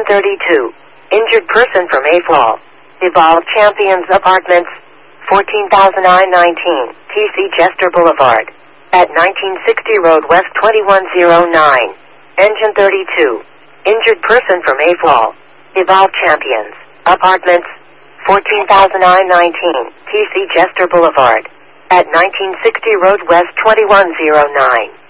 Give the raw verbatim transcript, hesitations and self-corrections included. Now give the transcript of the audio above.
thirty-two. Injured person from A Fall. Evolve Champions Apartments, fourteen thousand I nineteen, T C Chester Boulevard. At nineteen sixty Road West twenty-one oh nine. Engine thirty-two. Injured person from A Fall. Evolve Champions Apartments, fourteen thousand I nineteen, T C Chester Boulevard. At nineteen sixty Road West twenty-one oh nine.